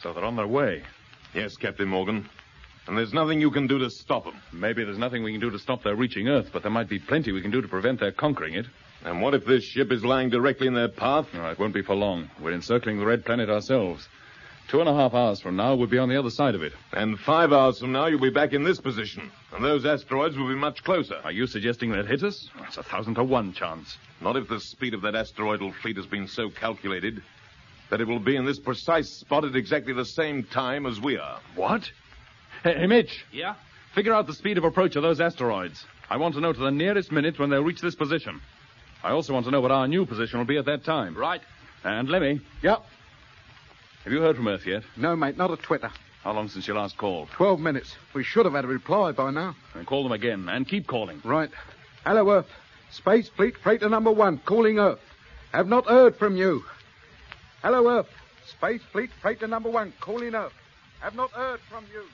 So they're on their way. Yes, Captain Morgan. And there's nothing you can do to stop them. Maybe there's nothing we can do to stop their reaching Earth, but there might be plenty we can do to prevent their conquering it. And what if this ship is lying directly in their path? No, it won't be for long. We're encircling the Red Planet ourselves. 2.5 hours from now, we'll be on the other side of it. And 5 hours from now, you'll be back in this position. And those asteroids will be much closer. Are you suggesting they'd hit us? It's 1,000 to 1 chance. Not if the speed of that asteroidal fleet has been so calculated that it will be in this precise spot at exactly the same time as we are. What? Hey, Mitch. Yeah? Figure out the speed of approach of those asteroids. I want to know to the nearest minute when they'll reach this position. I also want to know what our new position will be at that time. Right. And Lemmy. Yep. Have you heard from Earth yet? No, mate, not a twitter. How long since you last called? 12 minutes. We should have had a reply by now. Then call them again, and keep calling. Right. Hello, Earth. Space Fleet Freighter number 1, calling Earth. Have not heard from you. Hello, Earth. Space Fleet Freighter number 1, calling Earth. Have not heard from you.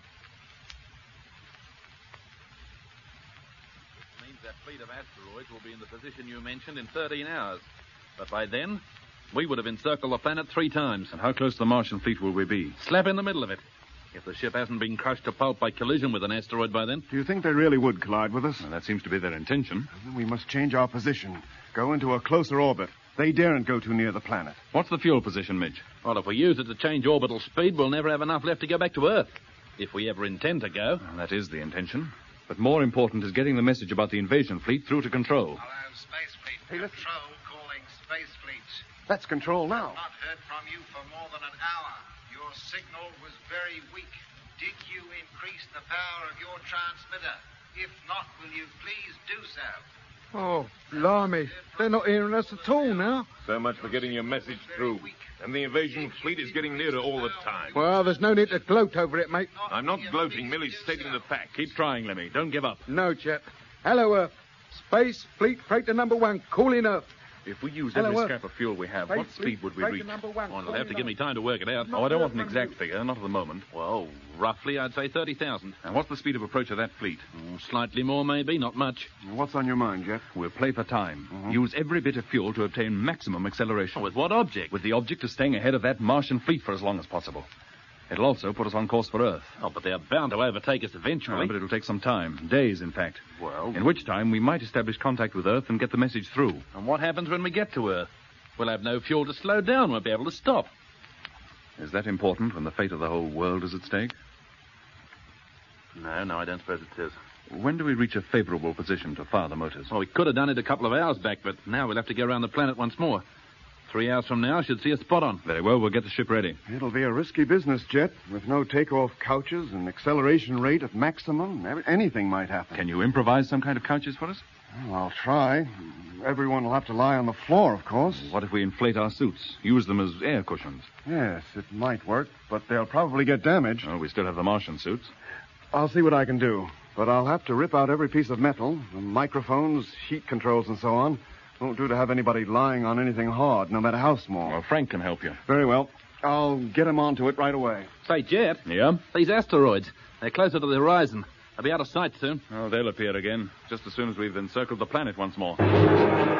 Means that fleet of asteroids will be in the position you mentioned in 13 hours. But by then, we would have encircled the planet 3 times. And how close to the Martian fleet will we be? Slap in the middle of it. If the ship hasn't been crushed to pulp by collision with an asteroid by then. Do you think they really would collide with us? Well, that seems to be their intention. Then we must change our position. Go into a closer orbit. They daren't go too near the planet. What's the fuel position, Midge? Well, if we use it to change orbital speed, we'll never have enough left to go back to Earth. If we ever intend to go. Well, that is the intention. But more important is getting the message about the invasion fleet through to Control. Hello, Space Fleet. Hey, listen. Control calling Space Fleet. That's Control now. Not heard from you for more than an hour. Your signal was very weak. Did you increase the power of your transmitter? If not, will you please do so? Oh, blimey. They're not hearing us at all now. So much for getting your message through. And the invasion fleet is getting nearer all the time. Well, there's no need to gloat over it, mate. I'm not gloating, merely stating the fact. Keep trying, Lemmy. Don't give up. No, chap. Hello, Earth. Space Fleet Freighter number 1, calling Earth. If we used Hello, every Earth. scrap of fuel we have, Space what Fleet speed would we Freighter reach? number 1, Well, you'll have to give me time to work it out. Oh, I don't want an exact figure, not at the moment. Well, roughly, I'd say 30,000. And what's the speed of approach of that fleet? Slightly more, maybe, not much. What's on your mind, Jet? We'll play for time. Use every bit of fuel to obtain maximum acceleration. With what object? With the object of staying ahead of that Martian fleet for as long as possible. It'll also put us on course for Earth. Oh, but they're bound to overtake us eventually. But it'll take some time. Days, in fact. Well, In which time we might establish contact with Earth and get the message through. and what happens when we get to Earth? We'll have no fuel to slow down. We'll be able to stop. Is that important when the fate of the whole world is at stake? No, I don't suppose it is. When do we reach a favorable position to fire the motors? Well, we could have done it a couple of hours back, but now we'll have to go around the planet once more. 3 hours from now, should see us spot on. Very well, we'll get the ship ready. It'll be a risky business, Jet. With no takeoff couches and acceleration rate at maximum, anything might happen. Can you improvise some kind of couches for us? Well, I'll try. Everyone will have to lie on the floor, of course. What if we inflate our suits? Use them as air cushions? Yes, it might work, but they'll probably get damaged. Oh, we still have the Martian suits. I'll see what I can do. But I'll have to rip out every piece of metal, the microphones, heat controls, and so on. Won't do to have anybody lying on anything hard, no matter how small. Well, Frank can help you. Very well. I'll get him onto it right away. Say, Jet, Yeah? these asteroids, they're closer to the horizon. They'll be out of sight soon. Oh, they'll appear again, just as soon as we've encircled the planet once more.